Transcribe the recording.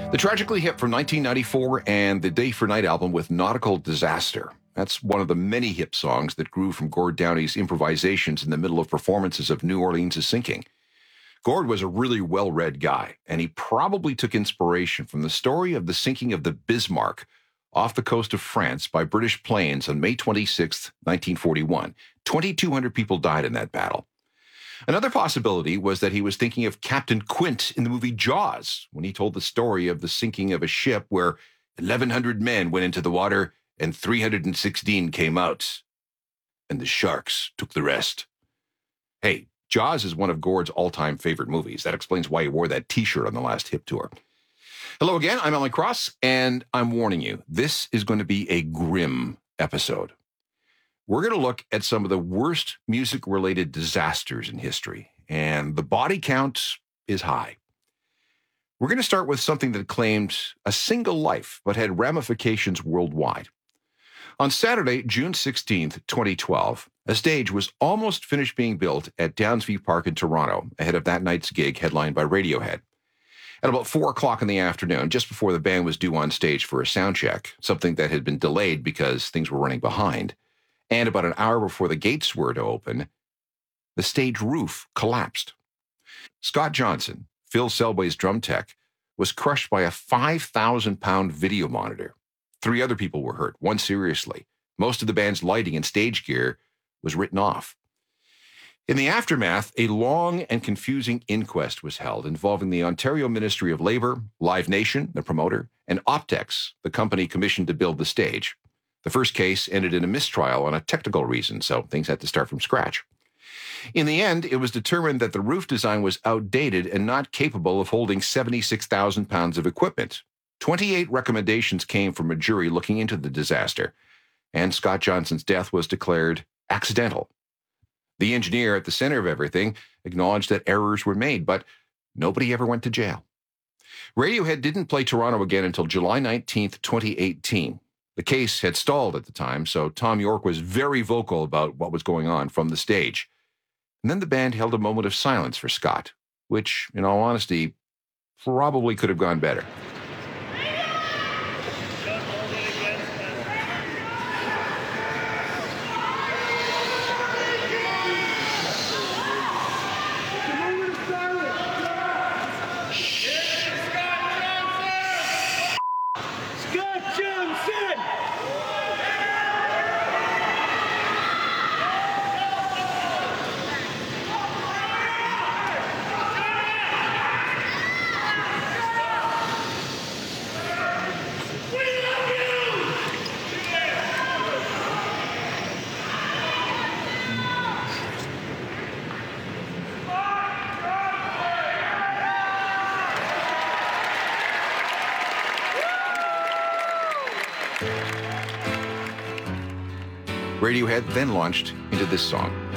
The Tragically Hip from 1994 and the Day for Night album with Nautical Disaster. That's one of the many hip songs that grew from Gord Downie's improvisations in the middle of performances of New Orleans' Sinking. Gord was a really well-read guy, and he probably took inspiration from the story of the sinking of the Bismarck off the coast of France by British planes on May 26, 1941. 2,200 people died in that battle. Another possibility was that he was thinking of Captain Quint in the movie Jaws, when he told the story of the sinking of a ship where 1,100 men went into the water and 316 came out, and the sharks took the rest. Hey, Jaws is one of Gord's all-time favorite movies. That explains why he wore that T-shirt on the last Hip tour. Hello again, I'm Alan Cross, and I'm warning you, this is going to be a grim episode. We're going to look at some of the worst music-related disasters in history, and the body count is high. We're going to start with something that claimed a single life, but had ramifications worldwide. On Saturday, June 16th, 2012, a stage was almost finished being built at Downsview Park in Toronto, ahead of that night's gig headlined by Radiohead. At about 4 o'clock in the afternoon, just before the band was due on stage for a sound check, something that had been delayed because things were running behind, and about an hour before the gates were to open, the stage roof collapsed. Scott Johnson, Phil Selway's drum tech, was crushed by a 5,000-pound video monitor. 3 other people were hurt, one seriously. Most of the band's lighting and stage gear was written off. In the aftermath, a long and confusing inquest was held involving the Ontario Ministry of Labour, Live Nation, the promoter, and Optex, the company commissioned to build the stage. The first case ended in a mistrial on a technical reason, so things had to start from scratch. In the end, it was determined that the roof design was outdated and not capable of holding 76,000 pounds of equipment. 28 recommendations came from a jury looking into the disaster, and Scott Johnson's death was declared accidental. The engineer at the center of everything acknowledged that errors were made, but nobody ever went to jail. Radiohead didn't play Toronto again until July 19th, 2018. The case had stalled at the time, so Tom York was very vocal about what was going on from the stage. And then the band held a moment of silence for Scott, which, in all honesty, probably could have gone better. Radiohead then launched into this song.